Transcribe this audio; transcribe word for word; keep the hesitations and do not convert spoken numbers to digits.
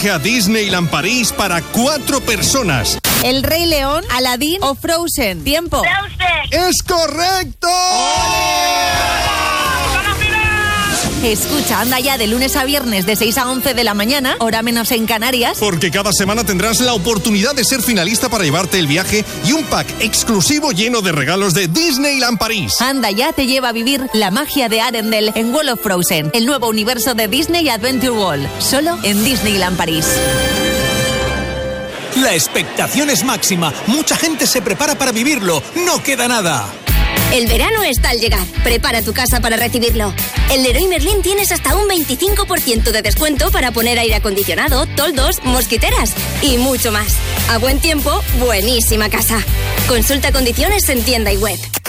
a Disneyland París para cuatro personas. El Rey León, Aladdin o Frozen. Tiempo. Frozen. ¡Es correcto! Escucha Anda Ya de lunes a viernes de seis a once de la mañana, hora menos en Canarias. Porque cada semana tendrás la oportunidad de ser finalista para llevarte el viaje y un pack exclusivo lleno de regalos de Disneyland París. Anda Ya te lleva a vivir la magia de Arendelle en World of Frozen, el nuevo universo de Disney Adventure World, solo en Disneyland París. La expectación es máxima. Mucha gente se prepara para vivirlo. No queda nada. El verano está al llegar. Prepara tu casa para recibirlo. En Leroy Merlin tienes hasta un veinticinco por ciento de descuento para poner aire acondicionado, toldos, mosquiteras y mucho más. A buen tiempo, buenísima casa. Consulta condiciones en tienda y web.